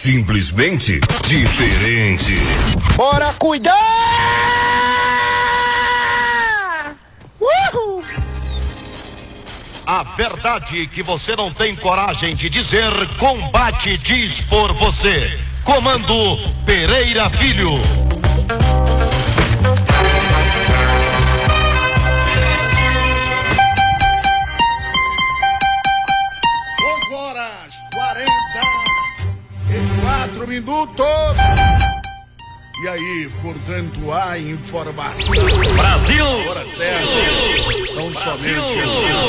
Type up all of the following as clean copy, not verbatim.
simplesmente diferente. Bora cuidar! Uhul! A verdade que você não tem coragem de dizer, Combate diz por você. Comando Pereira Filho. 8h44 minutos. E aí, portanto, a informação. Brasil! Hora certa. Não somente.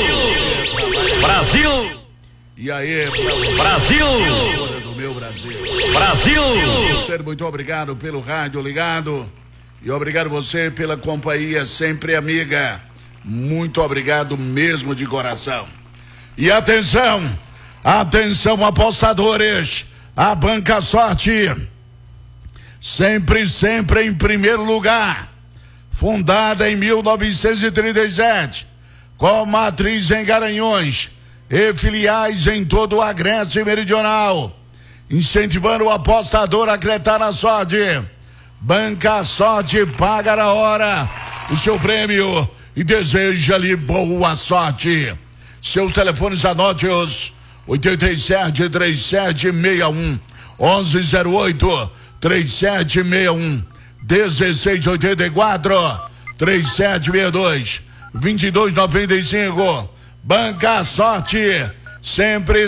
Brasil! E aí, Brasil! Hora do meu Brasil. Brasil! Você, muito obrigado pelo rádio ligado. E obrigado você pela companhia sempre amiga. Muito obrigado mesmo de coração. E atenção! Atenção, apostadores! A Banca Sorte, sempre em primeiro lugar, fundada em 1937, com matriz em Garanhuns e filiais em todo o Agreste Meridional, incentivando o apostador a acreditar na sorte. Banca Sorte paga na hora o seu prêmio e deseja-lhe boa sorte. Seus telefones, anote-os: 873761 1108 3761 1684 3762 2295. Banca Sorte, sempre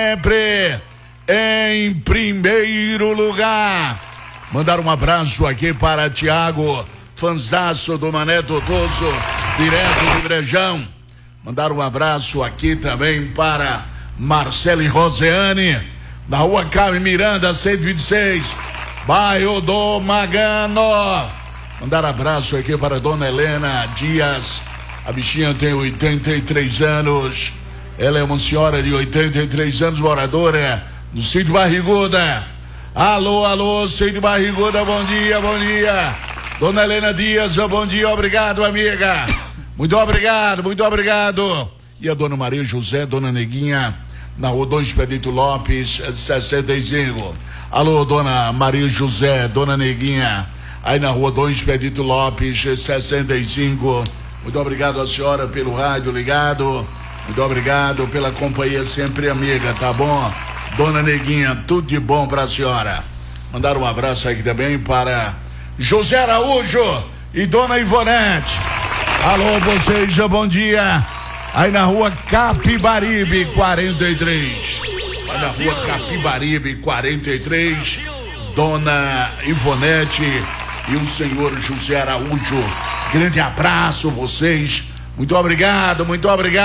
em primeiro lugar. Mandar um abraço aqui para Tiago, fanzaço do Mané Totoso, direto do Brejão. Mandar um abraço aqui também para Marcelo e Roseane, na rua Carmen Miranda, 126, bairro do Magano. Mandar abraço aqui para Dona Helena Dias. A bichinha tem 83 anos. Ela é uma senhora de 83 anos, moradora no Sítio Barriguda. Alô, Sítio Barriguda, bom dia. Dona Helena Dias, bom dia, obrigado, amiga. Muito obrigado. E a Dona Maria José, Dona Neguinha, na rua Dom Expedito Lopes, 65. Alô, Dona Maria José, Dona Neguinha, aí na rua Dom Expedito Lopes, 65. Muito obrigado a senhora pelo rádio ligado. Muito obrigado pela companhia sempre amiga, tá bom? Dona Neguinha, tudo de bom pra senhora. Mandar um abraço aqui também para José Araújo e Dona Ivonete. Alô, vocês, bom dia. Aí na rua Capibaribe, 43. Aí na rua Capibaribe, 43. Dona Ivonete e o senhor José Araújo. Grande abraço, vocês. Muito obrigado. Muito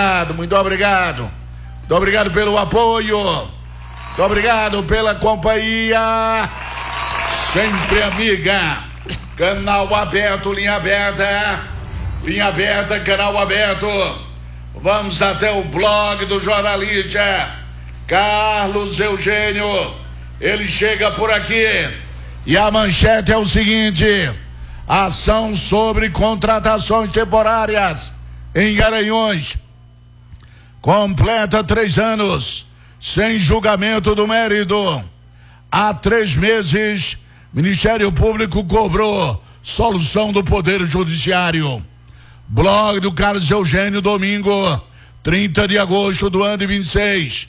obrigado pelo apoio. Muito obrigado pela companhia. Sempre amiga. Canal aberto, linha aberta. Canal aberto. Vamos até o blog do jornalista Carlos Eugênio. Ele chega por aqui e a manchete é o seguinte: ação sobre contratações temporárias em Garanhuns completa 3 anos sem julgamento do mérito. Há 3 meses, Ministério Público cobrou solução do Poder Judiciário. Blog do Carlos Eugênio, domingo, 30 de agosto do ano de 26.